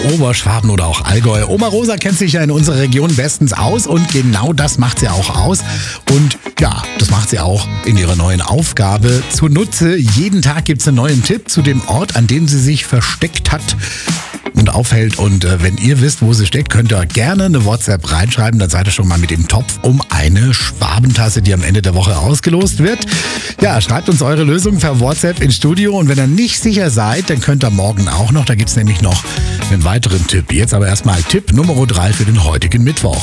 Oberschwaben oder auch Allgäu. Oma Rosa kennt sich ja in unserer Region bestens aus und genau das macht sie auch aus. Und ja, das macht sie auch in ihrer neuen Aufgabe zunutze. Jeden Tag gibt es einen neuen Tipp zu dem Ort, an dem sie sich versteckt hat und aufhält. Und wenn ihr wisst, wo sie steckt, könnt ihr gerne eine WhatsApp reinschreiben. Dann seid ihr schon mal mit dem Topf um eine Schwabentasse, die am Ende der Woche ausgelost wird. Ja, schreibt uns eure Lösung per WhatsApp ins Studio. Und wenn ihr nicht sicher seid, dann könnt ihr morgen auch noch. Da gibt es nämlich noch einen weiteren Tipp. Jetzt aber erstmal Tipp Nummer 3 für den heutigen Mittwoch.